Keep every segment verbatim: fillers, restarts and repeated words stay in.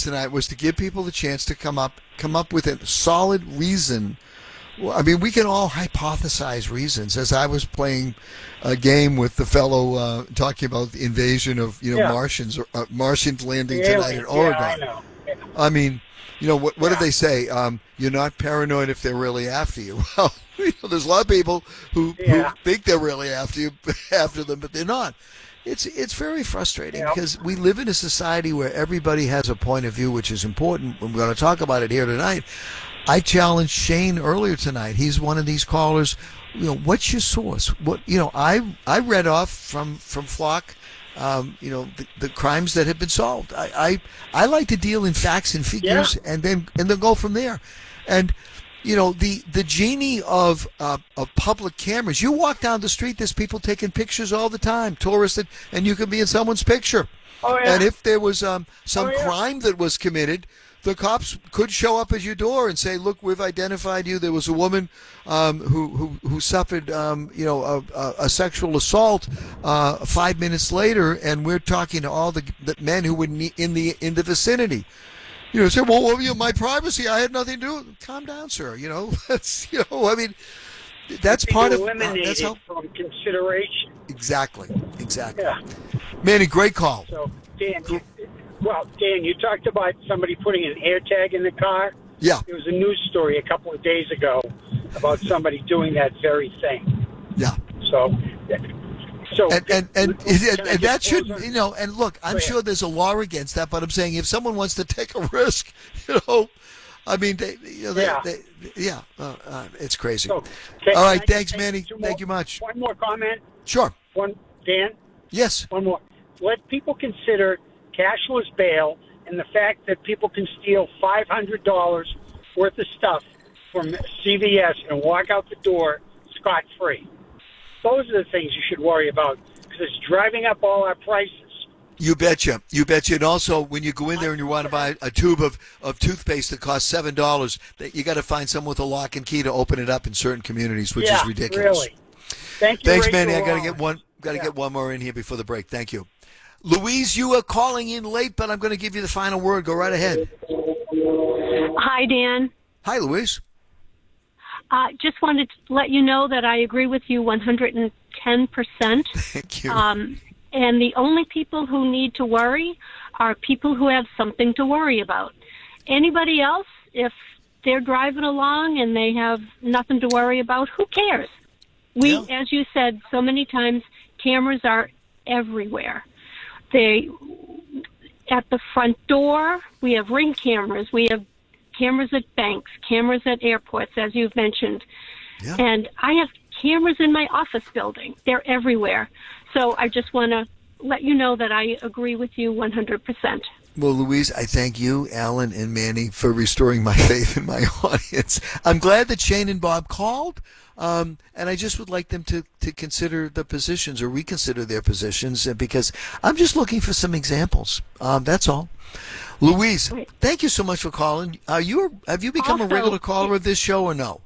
ordinance tonight was to give people the chance to come up, come up with a solid reason. Well, I mean, we can all hypothesize reasons. As I was playing a game with the fellow uh, talking about the invasion of you know Yeah. Martians, uh, Martians landing Yeah, tonight in yeah, Oregon. I know. Yeah. I mean, you know, what, what Yeah. do they say? Um, you're not paranoid if they're really after you. Well, you know, there's a lot of people who, Yeah. who think they're really after you, after them, but they're not. It's it's very frustrating Yeah. because we live in a society where everybody has a point of view, which is important. We're going to talk about it here tonight. I challenged Shane earlier tonight. He's one of these callers. You know, what's your source? What you know? I I read off from from Flock. Um, you know the, the crimes that have been solved. I, I I like to deal in facts and figures, Yeah. and then and then go from there. And you know the the genie of uh, of public cameras. You walk down the street, there's people taking pictures all the time, tourists, and, and you can be in someone's picture. Oh, yeah. And if there was um, some Oh, yeah. crime that was committed, the cops could show up at your door and say, "Look, we've identified you. There was a woman um, who, who who suffered, um, you know, a, a, a sexual assault uh, five minutes later, and we're talking to all the, the men who were ne- in the in the vicinity." You know, say, "Well, well, you know, my privacy. I had nothing to do with it." Calm down, sir. You know, that's you know, I mean, that's Be part of eliminated that's how from consideration. exactly, exactly. Yeah. Manny, great call. So, Dan, you, well, Dan, you talked about somebody putting an air tag in the car. Yeah, There was a news story a couple of days ago about somebody doing that very thing. yeah. So, so And and and, can I and, and just that close should on- you know. And look, I'm Go ahead. sure there's a law against that, but I'm saying if someone wants to take a risk, you know, I mean, they, you know, they, Yeah. they, yeah, uh, uh, it's crazy. So, can- All can right, I just thanks, make Manny. two Thank you more- much. One more comment. Sure. One, Dan. Yes. One more. Let people consider cashless bail and the fact that people can steal five hundred dollars worth of stuff from C V S and walk out the door scot-free. Those are the things you should worry about because it's driving up all our prices. You betcha. You betcha. And also, when you go in there and you want to buy a tube of, of toothpaste that costs seven dollars, that you got to find someone with a lock and key to open it up in certain communities, which yeah, is ridiculous. Really. Thank you, Thanks, Rachel Manny. I got to Rollins. get one. Got to Yeah. get one more in here before the break. Thank you, Louise. You are calling in late, but I'm going to give you the final word. Go right ahead. Hi, Dan. Hi, Louise. Uh, just wanted to let you know that I agree with you one hundred ten percent. Thank you. Um, and the only people who need to worry are people who have something to worry about. Anybody else, if they're driving along and they have nothing to worry about, who cares? We, Yeah. as you said so many times, cameras are everywhere. They, at the front door, we have Ring cameras. We have cameras at banks, cameras at airports, as you've mentioned. Yeah. And I have cameras in my office building. They're everywhere. So I just want to let you know that I agree with you one hundred percent. Well, Louise, I thank you, Alan, and Manny for restoring my faith in my audience. I'm glad that Shane and Bob called, um, and I just would like them to, to consider the positions or reconsider their positions uh, because I'm just looking for some examples. Um, that's all. Louise, Right. thank you so much for calling. Are you have you become Also, a regular caller of this show or no?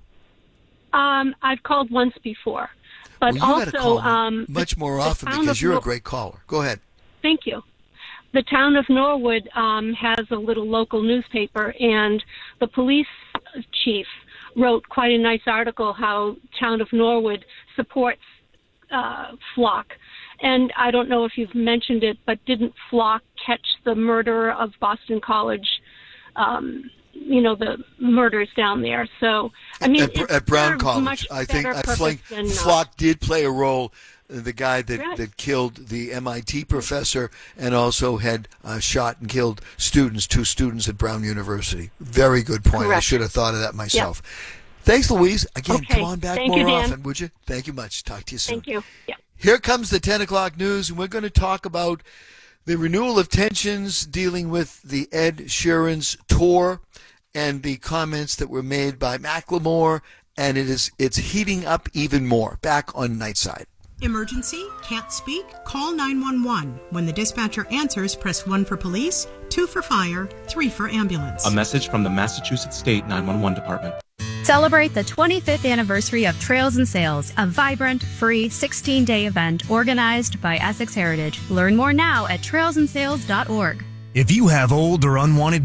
Um, I've called once before, but Well, you got to also call um, much the- more the often town because of you're a Nor- great caller. Go ahead. Thank you. The town of Norwood um, has a little local newspaper, and the police chief wrote quite a nice article how town of Norwood supports uh, Flock. And I don't know if you've mentioned it, but didn't Flock catch the murderer of Boston College? Um, you know, the murders down there. So, I mean, at, it's at Brown served College, much I think better I purpose think than not. Flock did play a role. uh, The guy that, Right. that killed the M I T professor and also had uh, shot and killed students, two students at Brown University. Very good point. I Correct. should have thought of that myself. Thanks, Louise. Again, Okay. come on back Thank more you, Dan. often, would you? Thank you much. Talk to you soon. Thank you. Yeah. Here comes the ten o'clock news, and we're going to talk about the renewal of tensions dealing with the Ed Sheeran's tour and the comments that were made by Macklemore, and it is it's heating up even more. Back on Nightside. Emergency? Can't speak? Call nine one one. When the dispatcher answers, press one for police, two for fire, three for ambulance. A message from the Massachusetts State nine one one Department. Celebrate the twenty-fifth anniversary of Trails and Sales, a vibrant, free sixteen-day event organized by Essex Heritage. Learn more now at trails and sales dot org. If you have old or unwanted